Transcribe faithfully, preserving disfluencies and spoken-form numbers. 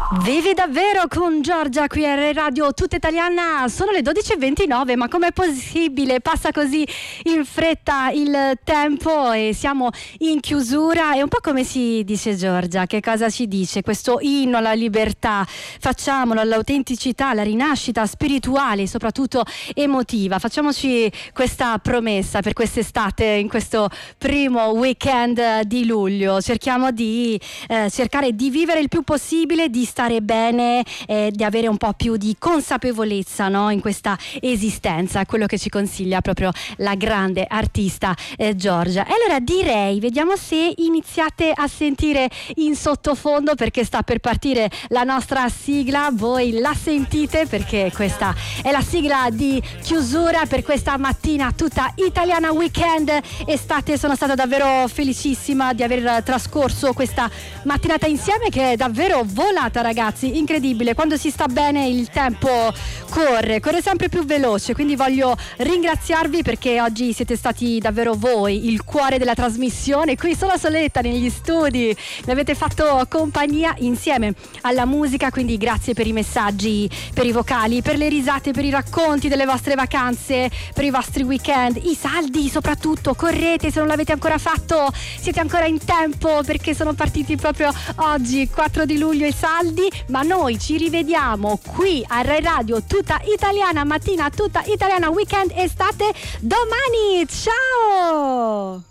Vivi davvero con Giorgia qui a Rai Radio Tutta Italiana. Sono le dodici e ventinove, ma com'è possibile? Passa così in fretta il tempo e siamo in chiusura. È un po' come si dice, Giorgia, che cosa ci dice questo inno alla libertà? Facciamolo, all'autenticità, alla rinascita spirituale e soprattutto emotiva. Facciamoci questa promessa per quest'estate, in questo primo weekend di luglio. Cerchiamo di eh, cercare di vivere il più possibile, di stare bene, eh, di avere un po' più di consapevolezza, no, in questa esistenza, quello che ci consiglia proprio la grande artista eh, Giorgia. E allora direi, vediamo se iniziate a sentire in sottofondo, perché sta per partire la nostra sigla. Voi la sentite perché questa è la sigla di chiusura per questa mattina tutta italiana weekend estate. Sono stata davvero felicissima di aver trascorso questa mattinata insieme, che è davvero volata, ragazzi, incredibile. Quando si sta bene il tempo corre, corre sempre più veloce, quindi voglio ringraziarvi perché oggi siete stati davvero voi il cuore della trasmissione. Qui sono Soletta negli studi, mi avete fatto compagnia insieme alla musica, quindi grazie per i messaggi, per i vocali, per le risate, per i racconti delle vostre vacanze, per i vostri weekend, i saldi soprattutto. Correte, se non l'avete ancora fatto siete ancora in tempo, perché sono partiti proprio oggi, quattro di luglio, i saldi. Ma noi ci rivediamo qui a Rai Radio Tutta Italiana mattina, Tutta Italiana weekend estate domani. Ciao!